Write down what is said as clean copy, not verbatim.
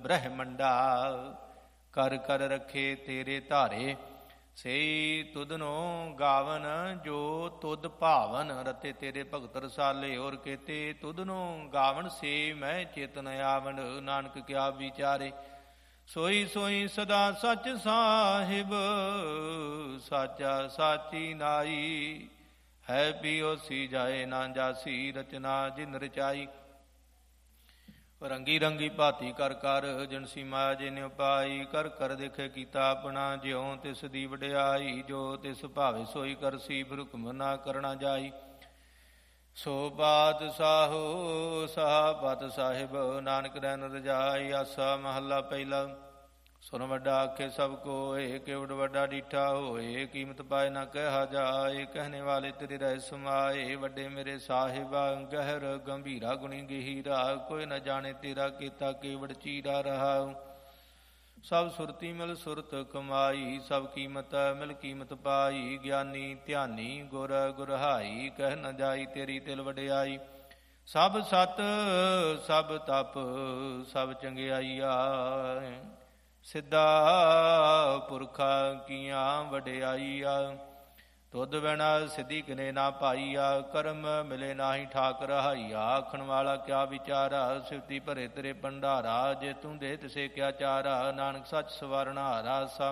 ਬ੍ਰਹਮੰਡਾ। ਕਰ ਕਰ ਰੱਖੇ ਤੇਰੇ ਧਾਰੇ, ਸਈ ਤੁਧਨੋਂ ਗਾਵਨ ਜੋ ਤੁਧ ਭਾਵਨ। ਰਤੇ ਤੇਰੇ ਭਗਤ ਰਸਾਲੇ ਔਰ ਕੇਤੇ ਤੁਧਨੋਂ ਗਾਵਨ, ਸੇ ਮੈਂ ਚੇਤਨ ਆਵਨ। ਨਾਨਕ ਕਿਆ ਵਿਚਾਰੇ, ਸੋਈ ਸੋਈ ਸਦਾ ਸੱਚ ਸਾਹਿਬ। ਸਾਚਾ ਸਾਚੀ ਨਾਈ, ਹੈ ਪਿਓਸੀ ਜਾਏ ਨਾ ਜਾਸੀ। ਰਚਨਾ ਜਿਨ ਰਚਾਈ, ਰੰਗੀ ਰੰਗੀ ਭਾਤੀ ਕਰ ਕਰ। ਜਿਨਸੀ ਮਾਇਆ ਜਿਨ ਪਾਈ, ਕਰ ਕਰ ਦੇਖੇ ਕੀਤਾ ਆਪਣਾ। ਜਿਉ ਤਿਸ ਦੀ ਵਡਿਆਈ, ਜੋ ਤਿਸ ਭਾਵੇ ਸੋਈ ਕਰਸੀ। ਭੁਰਖਮ ਨਾ ਕਰਨਾ ਜਾਈ, ਸੋ ਬਾਤ ਸਾਹੋ ਸਾਹਪਤ ਸਾਹਿਬ। ਨਾਨਕ ਰੈਨ ਰਜਾਈ, ਆਸਾ ਮਹੱਲਾ ਪਹਿਲਾ। ਸੁਨ ਵੱਡਾ ਆਖੇ ਸਭ ਕੋਏ, ਕਿਵਡ ਵੱਡਾ ਡੀਠਾ ਹੋਏ। ਕੀਮਤ ਪਾਏ ਨਾ ਕਹਿਆ ਜਾਏ, ਕਹਿਣੇ ਵਾਲੇ ਤੇਰੇ ਰਹਿ ਸਮਾਏ। ਵੱਡੇ ਮੇਰੇ ਸਾਹਿਬਾ, ਗਹਿਰ ਗੰਭੀਰਾ ਗੁਣੀ ਗਹੀਰਾ। ਕੋਈ ਨ ਜਾਣੇ ਤੇਰਾ ਕੀਤਾ, ਕੇਵੜ ਚੀਰਾ ਰਹਾ। ਸਭ ਸੁਰਤੀ ਮਿਲ ਸੁਰਤ ਕਮਾਈ, ਸਭ ਕੀਮਤ ਮਿਲ ਕੀਮਤ ਪਾਈ। ਗਿਆਨੀ ਧਿਆਨੀ ਗੁਰ ਗੁਰਹਾਈ, ਕਹਿ ਨ ਜਾਈ ਤੇਰੀ ਤਿਲ ਵਡਿਆਈ। ਸਭ ਸਤ ਸਭ ਤਪ ਸਭ ਚੰਗਿਆਈਆ, ਸਿੱਧਾ ਪੁਰਖਾ ਕੀਆਂ ਵਡਿਆਈਆ। ਤੁਧ ਬਿਨਾ ਸਿੱਧੀ ਕਿਨੇ ਨਾ ਪਾਈਆ, ਕਰਮ ਮਿਲੇ ਨਾਹੀ ਠਾਕ ਰਹਾਈਆ। ਆਖਣ ਵਾਲਾ ਕਿਆ ਵਿਚਾਰਾ, ਸਿਵਤੀ ਭਰੇ ਤੇਰੇ ਭੰਡਾਰਾ। ਜੇ ਤੂੰ ਦੇ ਤਿਸੇ ਕਿਆ ਚਾਰਾ, ਨਾਨਕ ਸੱਚ ਸਵਾਰਨ ਹਾਰਾ। ਸਾ